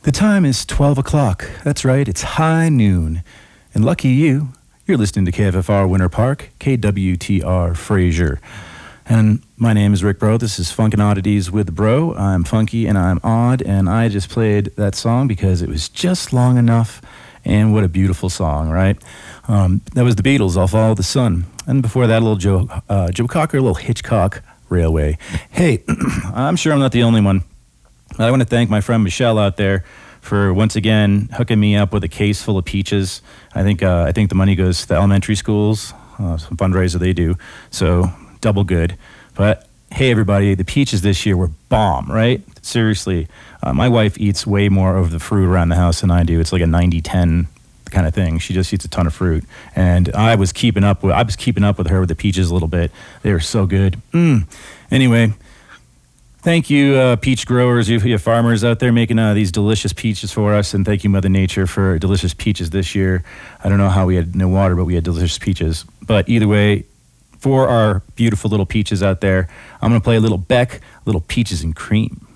The time is 12 o'clock. That's right, it's high noon. And lucky you, you're listening to KFFR Winter Park, KWTR Fraser. And my name is Rick Bro. This is Funkin' Oddities with Bro. I'm funky and I'm odd, and I just played that song because it was just long enough. And what a beautiful song, right? That was the Beatles, I'll Follow the Sun. And before that, a little Joe Cocker, a little Hitchcock Railway. Hey, I'm sure I'm not the only one. I want to thank my friend Michelle out there for once again hooking me up with a case full of peaches. I think the money goes to the elementary schools, some fundraiser they do, so double good. But hey, everybody, the peaches this year were bomb, right? Seriously, my wife eats way more of the fruit around the house than I do. It's like a 90-10 kind of thing. She just eats a ton of fruit, and I was keeping up with her with the peaches a little bit. They were so good. Anyway. Thank you, peach growers, you farmers out there making these delicious peaches for us, and thank you, Mother Nature, for delicious peaches this year. I don't know how we had no water, but we had delicious peaches. But either way, for our beautiful little peaches out there, I'm going to play a little Beck, little Peaches and Cream.